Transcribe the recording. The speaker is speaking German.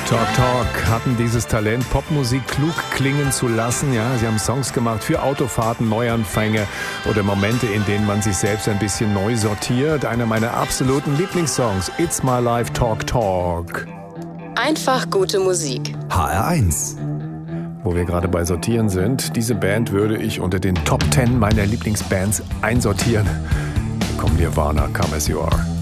Talk Talk hatten dieses Talent, Popmusik klug klingen zu lassen. Ja, sie haben Songs gemacht für Autofahrten, Neuanfänge oder Momente, in denen man sich selbst ein bisschen neu sortiert. Einer meiner absoluten Lieblingssongs, It's My Life Talk Talk. Einfach gute Musik. HR1. Wo wir gerade bei Sortieren sind, diese Band würde ich unter den Top 10 meiner Lieblingsbands einsortieren. Hier kommt Nirvana, Come As You Are.